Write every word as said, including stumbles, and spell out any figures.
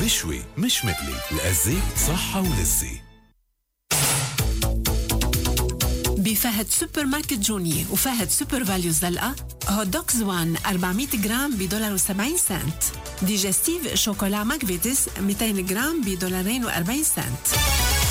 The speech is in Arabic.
مشوي مش مقلي، الأزاي صحة ولذة. بفهد سوبر ماركت جوني وفهد سوبر فاليو الزلقة هوت دوكس وان أربعمية جرام بدولار وسبعين سنت. ديجستيف شوكولا ماكفيتس مئتين جرام بدولارين وأربعين سنت.